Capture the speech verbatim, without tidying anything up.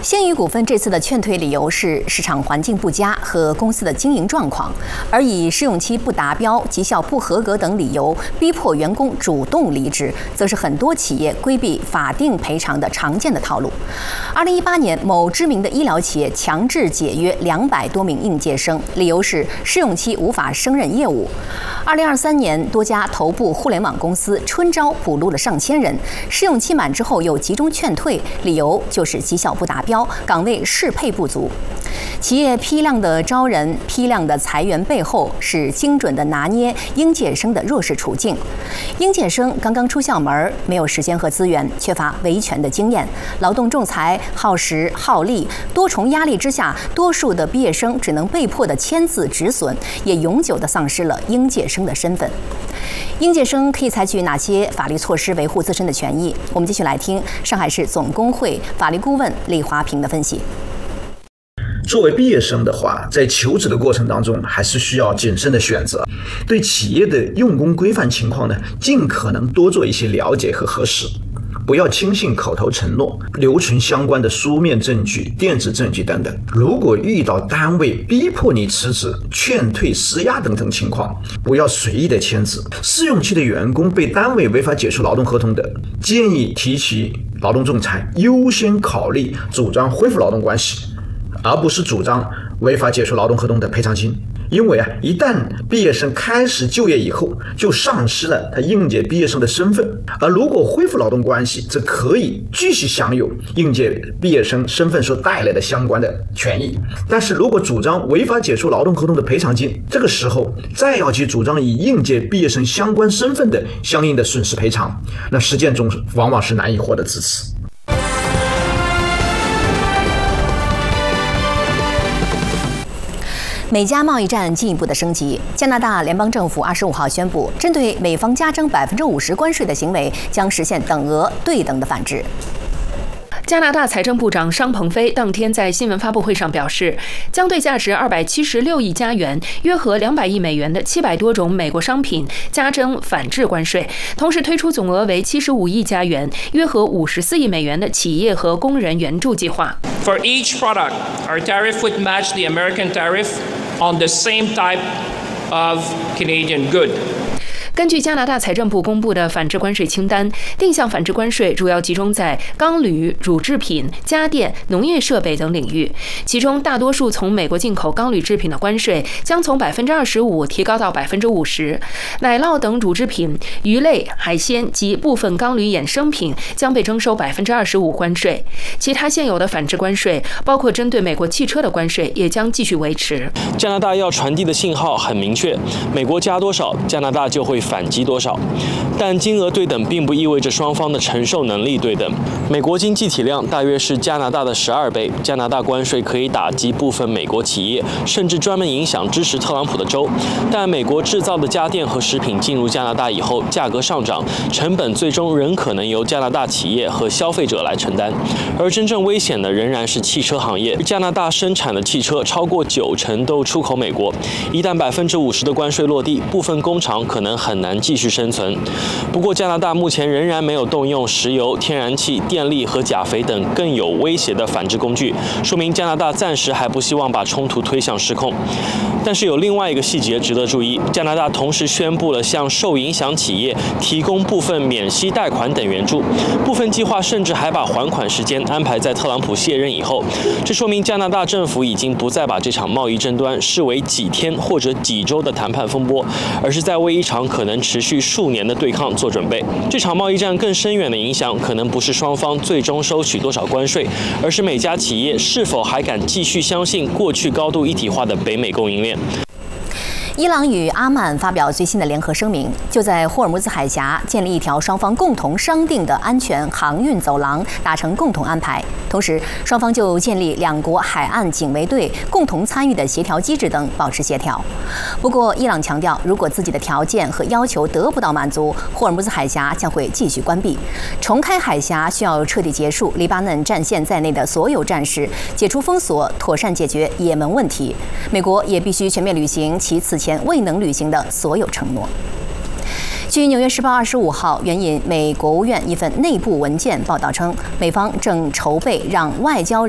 星宇股份这次的劝退理由是市场环境不佳和公司的经营状况，而以试用期不达标、绩效不合格等理由逼迫员工主动离职，则是很多企业规避法定赔偿的常见的套路。二零一八年，某知名的医疗企业强制解约两百多名应届生，理由是试用期无法胜任业务。二零二三年，多家头部互联网公司春招补录了上千人，试用期满之后又集中劝退，理由就是绩效不达标。岗位适配不足，企业批量的招人、批量的裁员背后是精准的拿捏应届生的弱势处境。应届生刚刚出校门，没有时间和资源，缺乏维权的经验，劳动仲裁耗时耗力，多重压力之下，多数的毕业生只能被迫的签字止损，也永久的丧失了应届生的身份。应届生可以采取哪些法律措施维护自身的权益？我们继续来听上海市总工会法律顾问李华平的分析。 作为毕业生的话，在求职的过程当中，还是需要谨慎的选择，对企业的用工规范情况呢，尽可能多做一些了解和核实。不要轻信口头承诺，留存相关的书面证据、电子证据等等。如果遇到单位逼迫你辞职、劝退、施压等等情况，不要随意的签字。试用期的员工被单位违法解除劳动合同的，建议提起劳动仲裁，优先考虑主张恢复劳动关系，而不是主张违法解除劳动合同的赔偿金。因为啊，一旦毕业生开始就业以后，就丧失了他应届毕业生的身份，而如果恢复劳动关系，则可以继续享有应届毕业生身份所带来的相关的权益。但是如果主张违法解除劳动合同的赔偿金，这个时候再要去主张以应届毕业生相关身份的相应的损失赔偿，那实践中往往是难以获得支持。 美加贸易战进一步的升级，加拿大联邦政府二十五号宣布，针对美方加征百分之五十关税的行为，将实现等额对等的反制。 加拿大财政部长商鹏飞当天在新闻发布会上表示，将对价值二百七十六亿加元、约合两百亿美元的七百多种美国商品加征反制关税，同时推出总额为七十五亿加元、约合五十四亿美元的企业和工人援助计划。 For each product, our tariff would match the American tariff on the same type of Canadian good. 根据加拿大财政部公布的反制关税清单，定向反制关税主要集中在钢铝、乳制品、家电、农业设备等领域，其中大多数从美国进口钢铝制品的关税将从百分之二十五提高到百分之五十，奶酪等乳制品、鱼类、海鲜及部分钢铝衍生品将被征收百分之二十五关税。其他现有的反制关税，包括针对美国汽车的关税，也将继续维持。 加拿大要传递的信号很明确，美国加多少，加拿大就会反击多少，但金额对等并不意味着双方的承受能力对等。美国经济体量大约是加拿大的十二倍，加拿大关税可以打击部分美国企业，甚至专门影响支持特朗普的州。但美国制造的家电和食品进入加拿大以后，价格上涨，成本最终仍可能由加拿大企业和消费者来承担。而真正危险的仍然是汽车行业，加拿大生产的汽车超过九成都出口美国，一旦百分之五十的关税落地，部分工厂可能很难继续生存。不过，加拿大目前仍然没有动用石油、天然气、电力和钾肥等更有威胁的反制工具，说明加拿大暂时还不希望把冲突推向失控。但是有另外一个细节值得注意，加拿大同时宣布了向受影响企业提供部分免息贷款等援助，部分计划甚至还把还款时间安排在特朗普卸任以后。这说明加拿大政府已经不再把这场贸易争端视为几天或者几周的谈判风波，而是在为一场可能持续数年的对抗做准备。这场贸易战更深远的影响，可能不是双方最终收取多少关税，而是每家企业是否还敢继续相信过去高度一体化的北美供应链。 伊朗与阿曼发表最新的联合声明，就在霍尔木兹海峡建立一条双方共同商定的安全航运走廊，达成共同安排。同时，双方就建立两国海岸警卫队共同参与的协调机制等保持协调。不过，伊朗强调，如果自己的条件和要求得不到满足，霍尔木兹海峡将会继续关闭。重开海峡需要彻底结束黎巴嫩战线在内的所有战事，解除封锁，妥善解决也门问题。美国也必须全面履行其此前未能履行的所有承诺。据《纽约时报》二十五号援引美国务院一份内部文件报道称，美方正筹备让外交